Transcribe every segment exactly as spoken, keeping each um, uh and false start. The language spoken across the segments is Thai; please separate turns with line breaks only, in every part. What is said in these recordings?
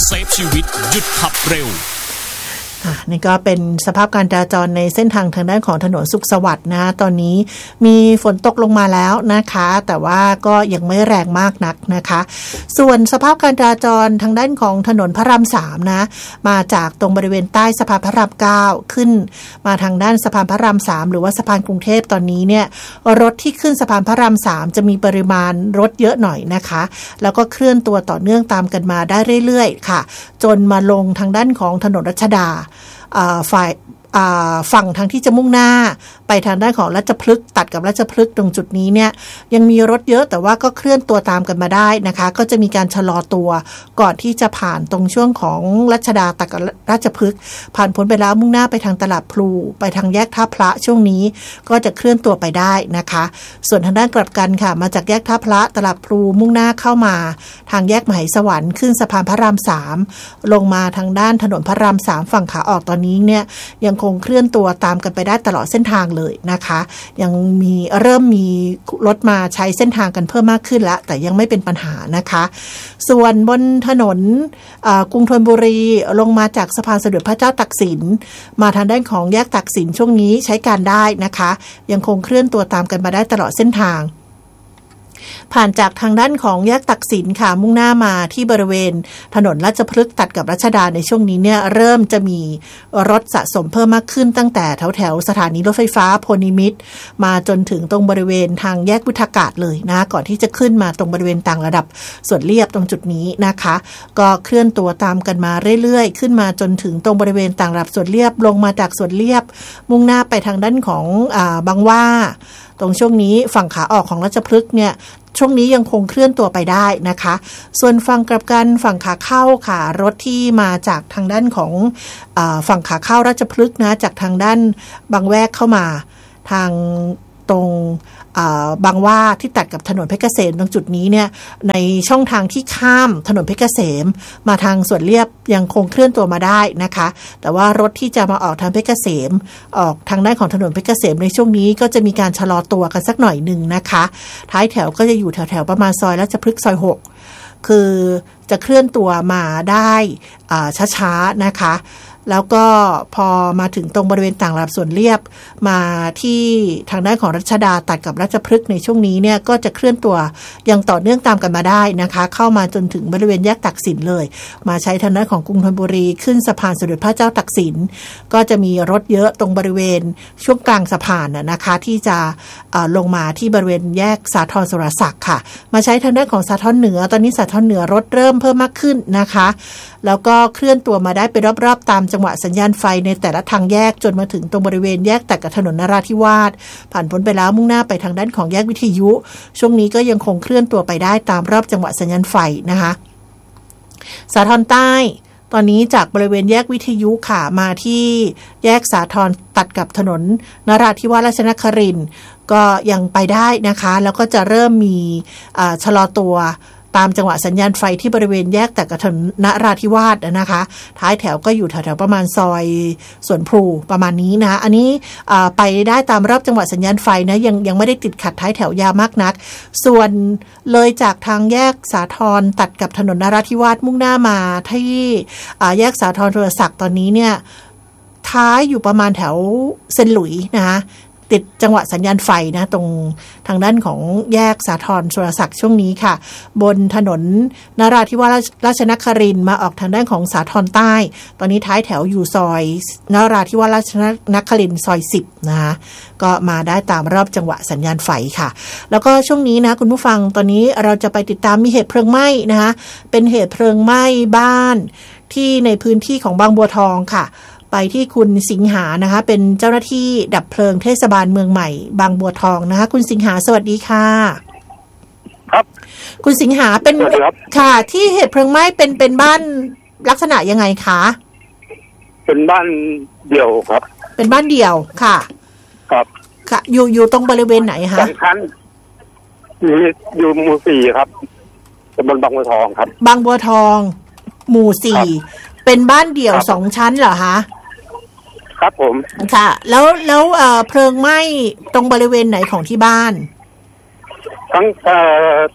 เซฟชีวิตหยุดขับเร็ว
นี่ก็เป็นสภาพการจราจรในเส้นทางทางด้านของถนนสุขสวัสดิ์นะตอนนี้มีฝนตกลงมาแล้วนะคะแต่ว่าก็ยังไม่แรงมากนักนะคะส่วนสภาพการจราจรทางด้านของถนนพระรามสามนะมาจากตรงบริเวณใต้สะพานพระรามเก้าขึ้นมาทางด้านสะพานพระรามสามหรือว่าสะพานกรุงเทพตอนนี้เนี่ยรถที่ขึ้นสะพานพระรามสามจะมีปริมาณรถเยอะหน่อยนะคะแล้วก็เคลื่อนตัวต่อเนื่องตามกันมาได้เรื่อยๆค่ะจนมาลงทางด้านของถนนรัชดาฝ่ายฝั่งทางที่จะมุ่งหน้าไปทางด้านของราชพฤกษ์ตัดกับราชพฤกษ์ตรงจุดนี้เนี่ยยังมีรถเยอะแต่ว่าก็เคลื่อนตัวตามกันมาได้นะคะก็จะมีการชะลอตัวก่อนที่จะผ่านตรงช่วงของรัชดาตัดกับราชพฤกษ์ผ่านพ้นไปแล้วมุ่งหน้าไปทางตลาดพลูไปทางแยกท่าพระช่วงนี้ก็จะเคลื่อนตัวไปได้นะคะส่วนทางด้านกลับกันค่ะมาจากแยกท่าพระตลาดพลูมุ่งหน้าเข้ามาทางแยกมหาสวรรค์ขึ้นสะพานพระรามสามลงมาทางด้านถนนพระรามสามฝั่งขาออกตอนนี้เนี่ยยังคงเคลื่อนตัวตามกันไปได้ตลอดเส้นทางเลยนะคะยังมีเริ่มมีรถมาใช้เส้นทางกันเพิ่มมากขึ้นแล้วแต่ยังไม่เป็นปัญหานะคะส่วนบนถนนกรุงธนบุรีลงมาจากสะพานสมเด็จพระเจ้าตากสินมาทางด้านของแยกตากสินช่วงนี้ใช้การได้นะคะยังคงเคลื่อนตัวตามกันมาได้ตลอดเส้นทางผ่านจากทางด้านของแยกตักสินค่ะมุ่งหน้ามาที่บริเวณถนนราชพฤกษ์ตัดกับรัชดาในช่วงนี้เนี่ยเริ่มจะมีรถสะสมเพิ่มมากขึ้นตั้งแต่แถวแถวสถานีรถไฟฟ้าโพนิมิตรมาจนถึงตรงบริเวณทางแยกวุฒากาศเลยนะก่อนที่จะขึ้นมาตรงบริเวณต่างระดับส่วนเรียบตรงจุดนี้นะคะก็เคลื่อนตัวตามกันมาเรื่อยๆขึ้นมาจนถึงตรงบริเวณต่างระดับส่วนเรียบลงมาจากส่วนเรียบมุ่งหน้าไปทางด้านของอ่าบางหว่าตรงช่วงนี้ฝั่งขาออกของราชพฤกษ์เนี่ยช่วงนี้ยังคงเคลื่อนตัวไปได้นะคะส่วนฝั่งกลับกันฝั่งขาเข้าค่ะรถที่มาจากทางด้านของอ่าฝั่งขาเข้าราชพฤกษ์นะจากทางด้านบางแวกเข้ามาทางตรงบางว่าที่ตัดกับถนนเพชรเกษมตรงจุดนี้เนี่ยในช่องทางที่ข้ามถนนเพชรเกษมมาทางสวนเรียบยังคงเคลื่อนตัวมาได้นะคะแต่ว่ารถที่จะมาออกทางเพชรเกษมออกทางด้านของถนนเพชรเกษมในช่วงนี้ก็จะมีการชะลอตัวกันสักหน่อยนึงนะคะท้ายแถวก็จะอยู่แถวๆประมาณซอยราชพฤกษ์ซอยหกคือจะเคลื่อนตัวมาได้ช้าๆนะคะแล้วก็พอมาถึงตรงบริเวณต่างระดับส่วนเรียบมาที่ทางด้านของรัชดาตัดกับราชพฤกษ์ในช่วงนี้เนี่ยก็จะเคลื่อนตัวยังต่อเนื่องตามกันมาได้นะคะเข้ามาจนถึงบริเวณแยกตักสินเลยมาใช้ทางด้านของกรุงธนบุรีขึ้นสะพานสมเด็จพระเจ้าตากสินก็จะมีรถเยอะตรงบริเวณช่วงกลางสะพานนะคะที่จะลงมาที่บริเวณแยกสาทรสุรศักดิ์ค่ะมาใช้ทางด้านของสาทรเหนือตอนนี้สาทรเหนือรถเริ่มเพิ่มมากขึ้นนะคะแล้วก็เคลื่อนตัวมาได้ไปรอบๆตามจังหวะสัญญาณไฟในแต่ละทางแยกจนมาถึงตรงบริเวณแยกตัดกับถนนนราธิวาสผ่านพ้นไปแล้วมุ่งหน้าไปทางด้านของแยกวิทยุช่วงนี้ก็ยังคงเคลื่อนตัวไปได้ตามรอบจังหวะสัญญาณไฟนะคะสาทรใต้ตอนนี้จากบริเวณแยกวิทยุค่ะมาที่แยกสาทรตัดกับถนนนราธิวาสราชนครินทร์ก็ยังไปได้นะคะแล้วก็จะเริ่มมีชะลอตัวตามจังหวะสัญญาณไฟที่บริเวณแยกแต่กับถนนนราธิวาสนะคะท้ายแถวก็อยู่แถวๆประมาณซอยสวนพลูประมาณนี้นะอันนี้ไปได้ตามรอบจังหวะสัญญาณไฟนะยังยังไม่ได้ติดขัดท้ายแถวยาวมากนักส่วนเลยจากทางแยกสาทรตัดกับถนนนราธิวาสมุ่งหน้ามาที่แยกสาทรสุรศักดิ์ตอนนี้เนี่ยท้ายอยู่ประมาณแถวเซนหลุยนะคะติดจังหวะสัญญาณไฟนะตรงทางด้านของแยกสาทรสุรศักดิ์ช่วงนี้ค่ะบนถนนนราธิวาสราชนครินทร์มาออกทางด้านของสาทรใต้ตอนนี้ท้ายแถวอยู่ซอยนราธิวาสราชนครินทร์ซอยสิบนะคะก็มาได้ตามรอบจังหวะสัญญาณไฟค่ะแล้วก็ช่วงนี้นะคุณผู้ฟังตอนนี้เราจะไปติดตามมีเหตุเพลิงไหม้นะคะเป็นเหตุเพลิงไหม้บ้านที่ในพื้นที่ของบางบัวทองค่ะไปที่คุณสิงหานะคะเป็นเจ้าหน้าที่ดับเพลิงเทศบาลเมืองใหม่บางบัวทองนะคะคุณสิงหาสวัสดีค่ะ
ครับ
คุณสิงหาเป็นค่ะที่เหตุเพลิงไหม้เป็นเป็นบ้านลักษณะยังไงคะ
เป็นบ้านเดี่ยวครับ
เป็นบ้านเดี่ยวค่ะ
ครับ
ค่ะอยู่อยู่ตรงบริเวณไหนคะ
สองชั้นอยู่อยู่หมู่สี่ครับตำบลบางบัวทองครับ
บางบัวทองหมู่สี่เป็นบ้านเดี่ยวสองชั้นเหรอคะ
ครับผม
ค่ะแล้วแล้วเอ่อเพลิงไหม้ตรงบริเวณไหนของที่บ้าน
ทั้งเอ่อ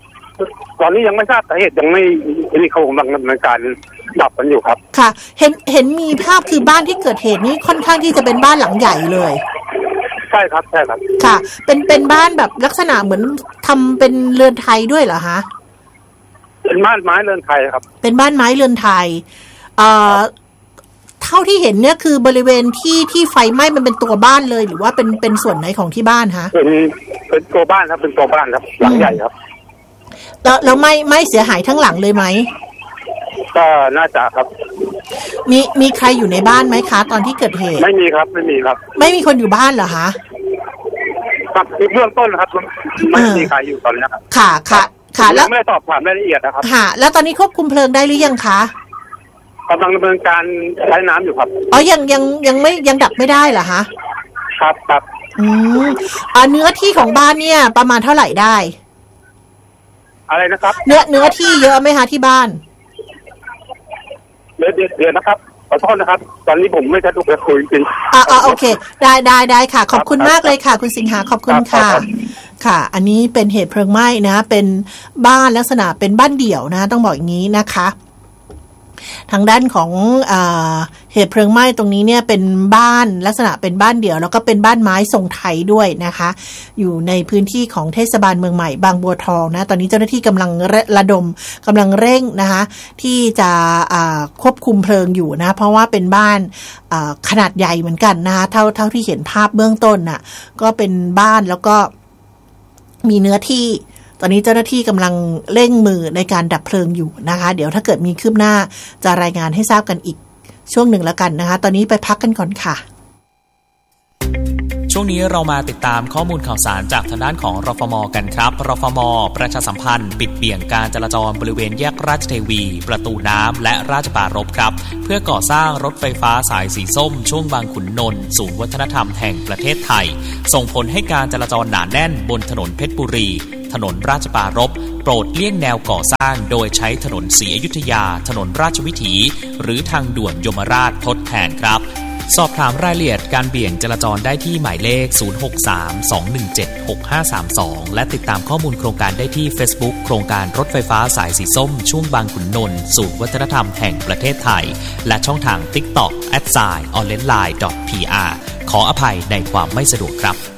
ตอนนี้ยังไม่ทราบสาเหตุยังไม่นี่เขากำลังดำเนินการดับกันอยู่ครับ
ค่ะเห็นเห็นมีภาพคือบ้านที่เกิดเหตุนี้ค่อนข้างที่จะเป็นบ้านหลังใหญ่เลย
ใช่ครับใช่ครับ
ค่ะเป็นเป็นบ้านแบบลักษณะเหมือนทำเป็นเรือนไทยด้วยเหรอคะ
เป็นบ้านไม้เรือนไทยครับ
เป็นบ้านไม้เรือนไทยเอ่อเท่าที่เห็นเนี่ยคือบริเวณที่ที่ไฟไหม้มันเป็นตัวบ้านเลยหรือว่าเป็นเป็นส่วนไหนของที่บ้านคะ
เป็นเป็นตัวบ้านครับเป็นตัวบ้านครับหลังใหญ่ครับ
แล้วแล้วไม่ไม่เสียหายทั้งหลังเลยไหม
ก็น่าจะครับ
มีมีใครอยู่ในบ้านไหมคะตอนที่เกิดเหตุ
ไม่มีครับไม่มีครับ
ไม่มีคนอยู่บ้านเหรอคะ
ครับเบื้องต้นครับไม่มีใครอยู่ตอนนี้ครับ
ค่ะค่ะค่ะแล้ว
ไม่ได้ตอบถามรายละเอียดนะครับ
ค่ะแล้วตอนนี้ควบคุมเพลิงได้หรือยังคะ
กำลังดำเนินการใช้น้ำอยู่ครับ
อ๋อยังยังยังไม่ยังดับไม่ได้เหรอคะ
ครับครับ
อืมอ่าเนื้อที่ของบ้านเนี่ยประมาณเท่าไหร่ได้
อะไรนะครับ
เนื้อเนื้อที่เยอะไหมคะที่บ้าน
เดือนเดือนนะครับขอโทษนะครับตอนนี้ผมไม่สะดวกจะคุยจริง
อ่าอ่าโอเคได้ได้ได้ค่ะขอบคุณมากเลยค่ะคุณสิงหาขอบคุณค่ะค่ะอันนี้เป็นเหตุเพลิงไหม้นะเป็นบ้านลักษณะเป็นบ้านเดี่ยวนะต้องบอกอย่างนี้นะคะทางด้านของอ่าเหตุเพลิงไหม้ตรงนี้เนี่ยเป็นบ้านลักษณะเป็นบ้านเดี่ยวแล้วก็เป็นบ้านไม้ทรงไทยด้วยนะคะอยู่ในพื้นที่ของเทศบาลเมืองใหม่บางบัวทองนะตอนนี้เจ้าหน้าที่กำลังระดมกำลังเร่งนะคะที่จะควบคุมเพลิงอยู่นะเพราะว่าเป็นบ้านขนาดใหญ่เหมือนกันนะคะเท่าเท่าที่เห็นภาพเบื้องต้นน่ะก็เป็นบ้านแล้วก็มีเนื้อที่ตอนนี้เจ้าหน้าที่กำลังเร่งมือในการดับเพลิงอยู่นะคะเดี๋ยวถ้าเกิดมีคืบหน้าจะรายงานให้ทราบกันอีกช่วงหนึ่งแล้วกันนะคะตอนนี้ไปพักกันก่อนค่ะ
ช่วงนี้เรามาติดตามข้อมูลข่าวสารจากทางด้านของรฟม.กันครับรฟม.ประชาสัมพันธ์ปิดเบี่ยงการจราจรบริเวณแยกราชเทวีประตูน้ำและราชปรารภครับเพื่อก่อสร้างรถไฟฟ้าสายสีส้มช่วงบางขุนนนท์ศูนย์วัฒนธรรมแห่งประเทศไทยส่งผลให้การจราจรหนาแน่นบนถนนเพชรบุรีถนนราชปรารภโปรดเลี่ยงแนวก่อสร้างโดยใช้ถนนศรีอยุธยาถนนราชวิถีหรือทางด่วนยมราชทดแทนครับสอบถามรายละเอียดการเบี่ยงจราจรได้ที่หมายเลขศูนย์ หก สาม สอง หนึ่ง เจ็ด หก ห้า สาม สองและติดตามข้อมูลโครงการได้ที่ Facebook โครงการรถไฟฟ้าสายสีส้มช่วงบางขุนนนท์ศูนย์วัฒนธรรมแห่งประเทศไทยและช่องทาง TikTok แอท ไซน์ ออนไลน์ ดอท พี อาร์ ขออภัยในความไม่สะดวกครับ